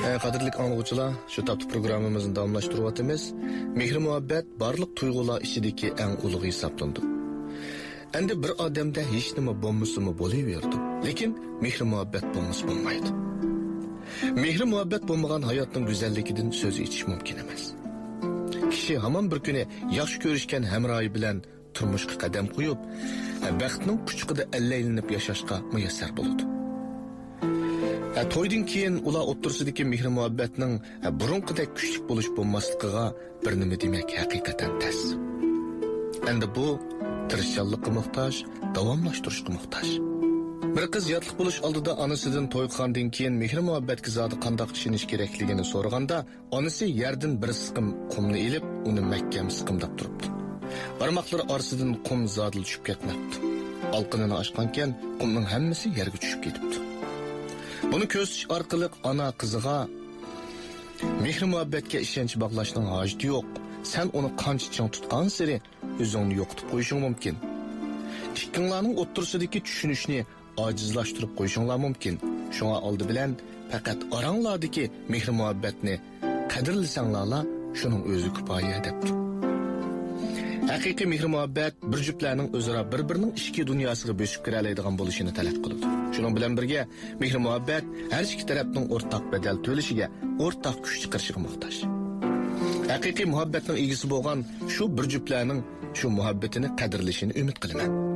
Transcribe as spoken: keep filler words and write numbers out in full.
Qadrli anglag'uvchilar, shu tapda programmamizni davomlashtiryapmiz. Mehr muhabbat barliq tuyg'ular ichidagi eng ulug' hisoblanadi. Endi bir odamda hech nima bo'lmasa-mu bo'laverdi, lekin mehr muhabbat bo'lmasa bo'lmaydi. Mehr muhabbat bo'lmagan hayotning go'zalligidan so'z etish mumkin emas. Kishi hamon bir kuni yaxshi ko'rishgan hamroyi bilan turmushga qadam qo'yib, baxtning quchqida allaylinib yashashga muyassar bo'ladi. To'ydan keyin ular o'ttirsidagi mehr muhabbatning burunqidek kuchli bo'lish bo'lmasligiga bir nima demak haqiqatan tas. Endi bu tirishchanlikqa muhtoj, davomlashtirishga muhtoj. Bir qiz yotliq bo'lish oldida onasidan to'y qilgandan keyin mehr muhabbatga zodi qanday ishonish kerakligini so'raganda, onasi yerdan bir siqim qumni ilib, uni mahkam siqimdab turibdi. Barmoqlari orasidan qum zodil tushib ketmabdi. Olqinini ochgankan, qumning hammasi yerga tushib ketibdi. Buni ko'zish orqali ona qiziga mehr muhabbatga ishonch bog'lashning hojati yo'q. Sen uni qancha chang tutgan sari o'zingni yo'qotib qo'yishing mumkin. Ikkinglarning o'ttirsidagi tushunishni ojizlashtirib qo'yishinglar mumkin. Shunga oldi bilan faqat oranglardagi mehr muhabbatni qadrlasanglar, shuning o'zi kifoya debdi. Haqiqiy mehr muhabbat bir juftlarning o'zaro bir-birining ichki dunyosiga bo'shib kira oladigan bo'lishini talab qiladi. Shuning bilan birga mehr muhabbat har ikki tarafning o'rtaq badal to'lishiga, o'rtaq kuch chiqarishiga muhtoj. Haqiqiy muhabbatning egisi bo'lgan shu bir juftlarning shu muhabbatini qadrlashini umid qilaman.